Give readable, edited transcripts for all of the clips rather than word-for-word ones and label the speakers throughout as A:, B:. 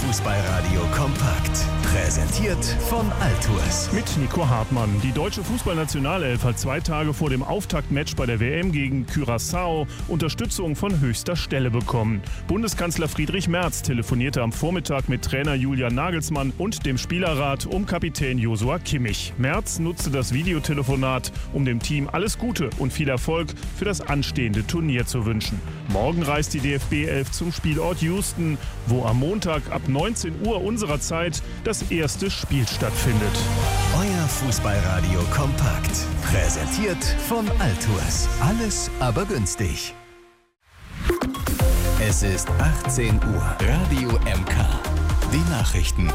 A: Fußballradio kompakt. Präsentiert von Altours.
B: Mit Nico Hartmann. Die deutsche Fußballnationalelf hat 2 Tage vor dem Auftaktmatch bei der WM gegen Curaçao Unterstützung von höchster Stelle bekommen. Bundeskanzler Friedrich Merz telefonierte am Vormittag mit Trainer Julian Nagelsmann und dem Spielerrat um Kapitän Joshua Kimmich. Merz nutzte das Videotelefonat, um dem Team alles Gute und viel Erfolg für das anstehende Turnier zu wünschen. Morgen reist die DFB-Elf zum Spielort Houston, wo am Montag ab 19 Uhr unserer Zeit das erste Spiel stattfindet.
A: Euer Fußballradio kompakt. Präsentiert von Altours. Alles aber günstig. Es ist 18 Uhr. Radio MK. Die Nachrichten.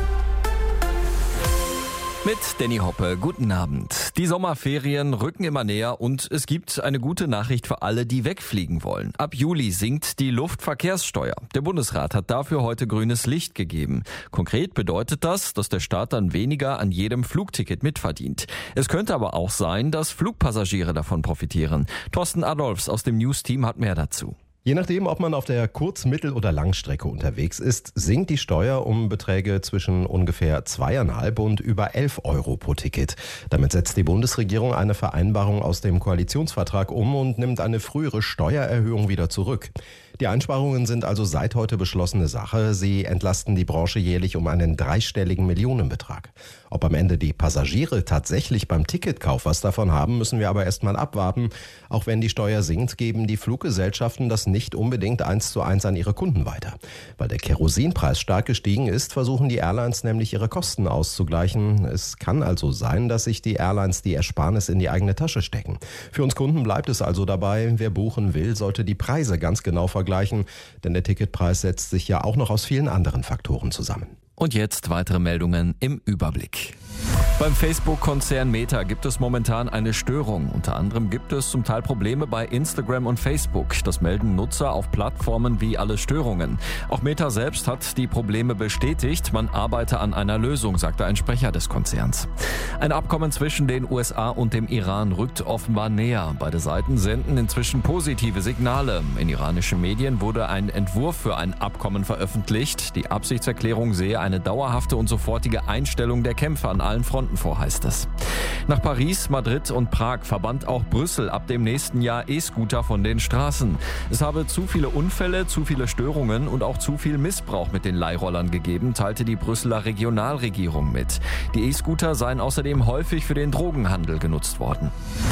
C: Mit Danny Hoppe, guten Abend. Die Sommerferien rücken immer näher und es gibt eine gute Nachricht für alle, die wegfliegen wollen. Ab Juli sinkt die Luftverkehrssteuer. Der Bundesrat hat dafür heute grünes Licht gegeben. Konkret bedeutet das, dass der Staat dann weniger an jedem Flugticket mitverdient. Es könnte aber auch sein, dass Flugpassagiere davon profitieren. Thorsten Adolfs aus dem News-Team hat mehr dazu.
D: Je nachdem, ob man auf der Kurz-, Mittel- oder Langstrecke unterwegs ist, sinkt die Steuer um Beträge zwischen ungefähr 2,5 und über 11 Euro pro Ticket. Damit setzt die Bundesregierung eine Vereinbarung aus dem Koalitionsvertrag um und nimmt eine frühere Steuererhöhung wieder zurück. Die Einsparungen sind also seit heute beschlossene Sache. Sie entlasten die Branche jährlich um einen dreistelligen Millionenbetrag. Ob am Ende die Passagiere tatsächlich beim Ticketkauf was davon haben, müssen wir aber erst mal abwarten. Auch wenn die Steuer sinkt, geben die Fluggesellschaften das nicht unbedingt 1:1 an ihre Kunden weiter. Weil der Kerosinpreis stark gestiegen ist, versuchen die Airlines nämlich ihre Kosten auszugleichen. Es kann also sein, dass sich die Airlines die Ersparnis in die eigene Tasche stecken. Für uns Kunden bleibt es also dabei, wer buchen will, sollte die Preise ganz genau vergleichen, denn der Ticketpreis setzt sich ja auch noch aus vielen anderen Faktoren zusammen.
C: Und jetzt weitere Meldungen im Überblick. Beim Facebook-Konzern Meta gibt es momentan eine Störung. Unter anderem gibt es zum Teil Probleme bei Instagram und Facebook. Das melden Nutzer auf Plattformen wie Alle Störungen. Auch Meta selbst hat die Probleme bestätigt. Man arbeite an einer Lösung, sagte ein Sprecher des Konzerns. Ein Abkommen zwischen den USA und dem Iran rückt offenbar näher. Beide Seiten senden inzwischen positive Signale. In iranischen Medien wurde ein Entwurf für ein Abkommen veröffentlicht. Die Absichtserklärung sehe eine dauerhafte und sofortige Einstellung der Kämpfe an allen Fronten vor, heißt es. Nach Paris, Madrid und Prag verbannt auch Brüssel ab dem nächsten Jahr E-Scooter von den Straßen. Es habe zu viele Unfälle, zu viele Störungen und auch zu viel Missbrauch mit den Leihrollern gegeben, teilte die Brüsseler Regionalregierung mit. Die E-Scooter seien außerdem häufig für den Drogenhandel genutzt worden.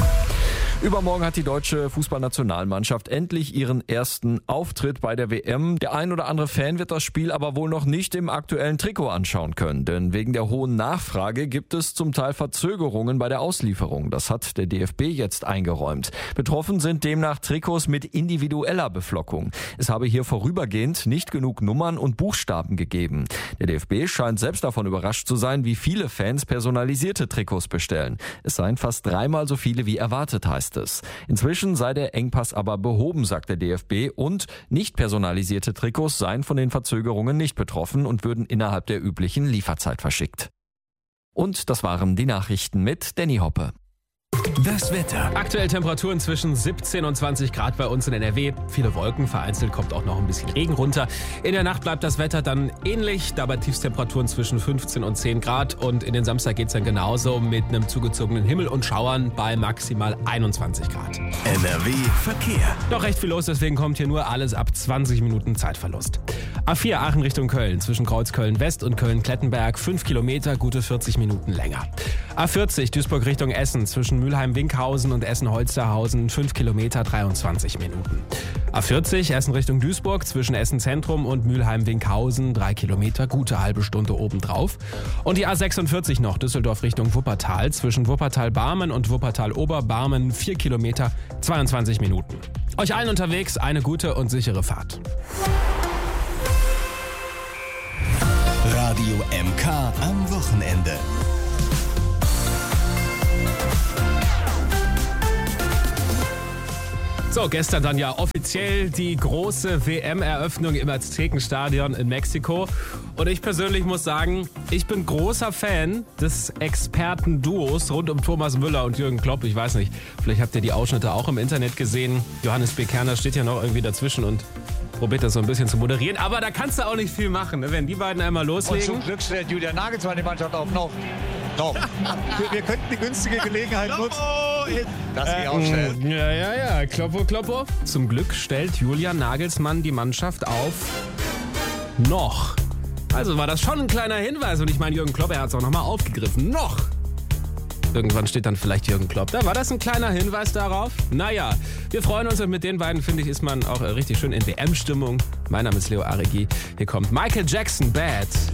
C: Übermorgen hat die deutsche Fußballnationalmannschaft endlich ihren ersten Auftritt bei der WM. Der ein oder andere Fan wird das Spiel aber wohl noch nicht im aktuellen Trikot anschauen können, denn wegen der hohen Nachfrage gibt es zum Teil Verzögerungen bei der Auslieferung. Das hat der DFB jetzt eingeräumt. Betroffen sind demnach Trikots mit individueller Beflockung. Es habe hier vorübergehend nicht genug Nummern und Buchstaben gegeben. Der DFB scheint selbst davon überrascht zu sein, wie viele Fans personalisierte Trikots bestellen. Es seien fast 3-mal so viele wie erwartet, heißt es. Inzwischen sei der Engpass aber behoben, sagt der DFB, und nicht personalisierte Trikots seien von den Verzögerungen nicht betroffen und würden innerhalb der üblichen Lieferzeit verschickt. Und das waren die Nachrichten mit Danny Hoppe.
A: Das Wetter.
E: Aktuell Temperaturen zwischen 17 und 20 Grad bei uns in NRW. Viele Wolken, vereinzelt kommt auch noch ein bisschen Regen runter. In der Nacht bleibt das Wetter dann ähnlich, dabei Tiefstemperaturen zwischen 15 und 10 Grad. Und in den Samstag geht es dann genauso mit einem zugezogenen Himmel und Schauern bei maximal 21 Grad.
A: NRW Verkehr.
E: Noch recht viel los, deswegen kommt hier nur alles ab 20 Minuten Zeitverlust. A4 Aachen Richtung Köln, zwischen Kreuzköln West und Köln-Klettenberg, 5 Kilometer, gute 40 Minuten länger. A40 Duisburg Richtung Essen, zwischen Mülheim-Winkhausen und Essen-Holsterhausen, 5 Kilometer, 23 Minuten. A40 Essen Richtung Duisburg, zwischen Essen Zentrum und Mülheim-Winkhausen, 3 Kilometer, gute halbe Stunde obendrauf. Und die A46 noch, Düsseldorf Richtung Wuppertal, zwischen Wuppertal-Barmen und Wuppertal-Oberbarmen, 4 Kilometer, 22 Minuten. Euch allen unterwegs eine gute und sichere Fahrt.
A: Radio MK am Wochenende.
E: So, gestern dann ja offiziell die große WM-Eröffnung im Aztekenstadion in Mexiko. Und ich persönlich muss sagen, ich bin großer Fan des Expertenduos rund um Thomas Müller und Jürgen Klopp. Ich weiß nicht, vielleicht habt ihr die Ausschnitte auch im Internet gesehen. Johannes B. Kerner steht ja noch irgendwie dazwischen und probiert das so ein bisschen zu moderieren, aber da kannst du auch nicht viel machen, ne? Wenn die beiden einmal
F: Und
E: loslegen.
F: zum Glück stellt Julian Nagelsmann die Mannschaft auf noch. Wir könnten die günstige Gelegenheit nutzen, dass sie aufstellen.
E: Ja, Kloppo. Zum Glück stellt Julian Nagelsmann die Mannschaft auf noch. Also war das schon ein kleiner Hinweis und ich meine, Jürgen Klopp, er hat es auch nochmal aufgegriffen. Noch! Irgendwann steht dann vielleicht Jürgen Klopp da. War das ein kleiner Hinweis darauf? Naja, wir freuen uns und mit den beiden, finde ich, ist man auch richtig schön in WM-Stimmung. Mein Name ist Leo Aregi. Hier kommt Michael Jackson, Bad.